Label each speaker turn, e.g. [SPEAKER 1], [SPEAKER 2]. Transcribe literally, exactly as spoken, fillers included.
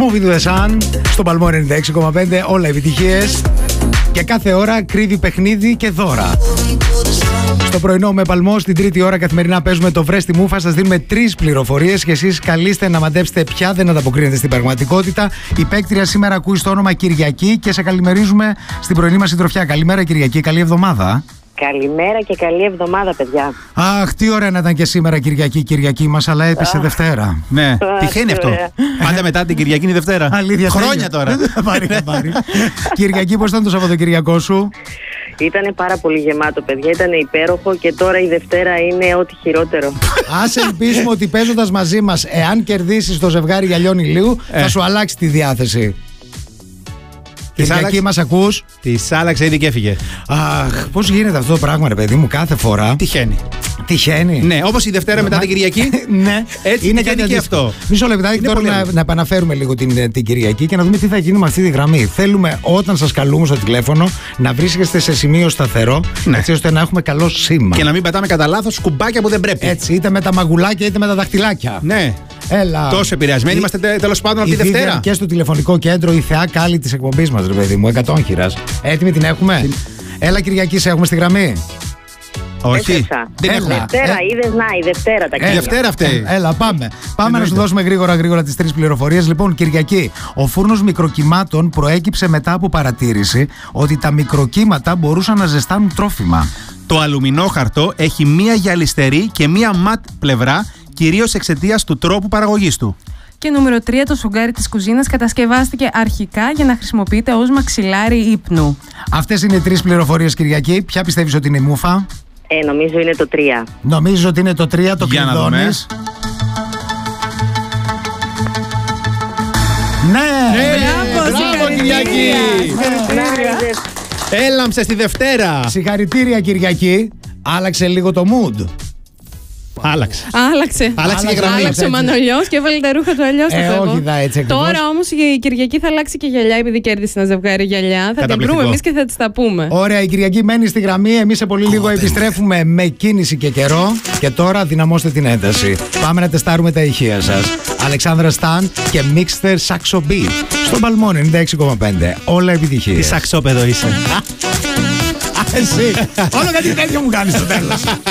[SPEAKER 1] Moving the Sun στον Παλμό ενενήντα έξι κόμμα πέντε. Όλα επιτυχίες. Και κάθε ώρα κρύβει παιχνίδι και δώρα. Στο πρωινό με Παλμό, στην τρίτη ώρα καθημερινά παίζουμε το Βρες τη Μούφα. Σας δίνουμε τρεις πληροφορίες και εσείς καλείστε να μαντέψετε ποια δεν ανταποκρίνεται στην πραγματικότητα. Η παίκτρια σήμερα ακούει στο όνομα Κυριακή και σε καλημερίζουμε στην πρωινή μας συντροφιά. Καλημέρα Κυριακή, καλή εβδομάδα.
[SPEAKER 2] Καλημέρα και καλή εβδομάδα, παιδιά.
[SPEAKER 1] Αχ, τι ωραία να ήταν και σήμερα Κυριακή, Κυριακή μας, αλλά έπεσε Δευτέρα.
[SPEAKER 3] Ναι, τυχαίνει αυτό. Πάντα μετά την Κυριακή είναι Δευτέρα.
[SPEAKER 1] Αλήθεια.
[SPEAKER 3] Χρόνια τώρα.
[SPEAKER 1] πάρει, πάρει. Κυριακή, πώς ήταν το Σαββατοκυριακό σου?
[SPEAKER 2] Ήτανε πάρα πολύ γεμάτο, παιδιά. Ήτανε υπέροχο και τώρα η Δευτέρα είναι ό,τι χειρότερο.
[SPEAKER 1] Ας ελπίσουμε ότι παίζοντας μαζί μας, εάν κερδίσεις το ζευγάρι γυαλιών ηλίου, ε. θα σου αλλάξει τη διάθεση. Κυριακή, μας ακούς?
[SPEAKER 3] Της άλλαξε ήδη και έφυγε.
[SPEAKER 1] Αχ, πώς γίνεται αυτό το πράγμα, ρε παιδί μου, κάθε φορά.
[SPEAKER 3] Τυχαίνει.
[SPEAKER 1] Τυχαίνει.
[SPEAKER 3] Ναι, όπως η Δευτέρα μετά την Κυριακή.
[SPEAKER 1] Ναι,
[SPEAKER 3] έτσι είναι και αυτό.
[SPEAKER 1] Μισό λεπτάκι τώρα να, να επαναφέρουμε λίγο την, την Κυριακή και να δούμε τι θα γίνει με αυτή τη γραμμή. Θέλουμε όταν σας καλούμε στο τηλέφωνο να βρίσκεστε σε σημείο σταθερό, ναι. έτσι ώστε να έχουμε καλό σήμα.
[SPEAKER 3] Και να μην πετάμε κατά λάθος κουμπάκια που δεν πρέπει.
[SPEAKER 1] Έτσι, είτε με τα μαγουλάκια είτε με τα δαχτυλάκια.
[SPEAKER 3] Ναι.
[SPEAKER 1] Έλα.
[SPEAKER 3] Τόσο επηρεασμένοι η... είμαστε τέλος πάντων από τη Δευτέρα.
[SPEAKER 1] Και στο τηλεφωνικό κέντρο η θεά κάλλη της εκπομπής μας, ρε παιδί μου, εκατόνχυρας. Έτοιμη την έχουμε? Την... Έλα Κυριακή, σε έχουμε στη γραμμή.
[SPEAKER 3] Όχι.
[SPEAKER 2] Δεν έχουμε. Δευτέρα, ε... είδες να, η Δευτέρα τα
[SPEAKER 3] ε, Δευτέρα αυτή.
[SPEAKER 1] Έλα, πάμε. Πάμε να σου δώσουμε γρήγορα γρήγορα τις τρεις πληροφορίες. Λοιπόν, Κυριακή, ο φούρνος μικροκυμάτων προέκυψε μετά από παρατήρηση ότι τα μικροκύματα μπορούσαν να ζεστάνουν τρόφιμα.
[SPEAKER 3] Το αλουμινόχαρτο έχει μία γυαλιστερή και μία ματ πλευρά, κυρίως εξαιτίας του τρόπου παραγωγής του.
[SPEAKER 4] Και νούμερο τρία, το σουγκάρι της κουζίνας κατασκευάστηκε αρχικά για να χρησιμοποιείται ως μαξιλάρι ύπνου.
[SPEAKER 1] Αυτές είναι οι τρεις πληροφορίες, Κυριακή. Ποια πιστεύεις ότι είναι η μούφα?
[SPEAKER 2] Ε, νομίζω είναι το τρία.
[SPEAKER 1] Νομίζω ότι είναι το τρία, το κλειδώνεις. Ναι!
[SPEAKER 3] Μπράβο, μπράβο Κυριακή! Έλαμψε στη Δευτέρα.
[SPEAKER 1] Συγχαρητήρια Κυριακή. Άλλαξε λίγο το mood.
[SPEAKER 3] Άλλαξε.
[SPEAKER 4] Άλλαξε.
[SPEAKER 3] Άλλαξε και γραμμή.
[SPEAKER 4] Άλλαξε ο Μανολιός και έβαλε τα ρούχα του αλλιώς.
[SPEAKER 1] Ε, όχι, δα, έτσι ακριβώς.
[SPEAKER 4] Τώρα όμως η Κυριακή θα αλλάξει και γυαλιά, επειδή κέρδισε ένα ζευγάρι γυαλιά. Θα την βρούμε εμείς και θα τις τα πούμε.
[SPEAKER 1] Ωραία, η Κυριακή μένει στη γραμμή. Εμείς σε πολύ λίγο επιστρέφουμε με κίνηση και καιρό. Και τώρα δυναμώστε την ένταση. Πάμε να τεστάρουμε τα ηχεία σας. Αλεξάνδρα Σταν και Mixter Saxo Beat. Στον Παλμό ενενήντα έξι κόμμα πέντε. Όλα επιτυχίες.
[SPEAKER 3] Τι σαξόπεδο είσαι.
[SPEAKER 1] Εσύ. Όλο κάτι τέτοιο μου κάνεις στο τέλος.